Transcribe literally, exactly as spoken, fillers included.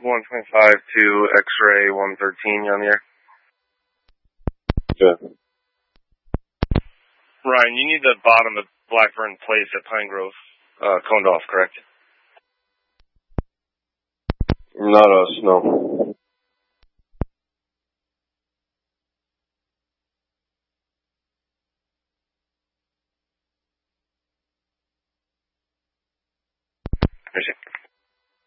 one twenty-five to X-ray one thirteen, you're on the air. Okay. Ryan, you need the bottom of Blackburn Place at Pine Grove uh, coned off, correct? Not us, no. Appreciate it.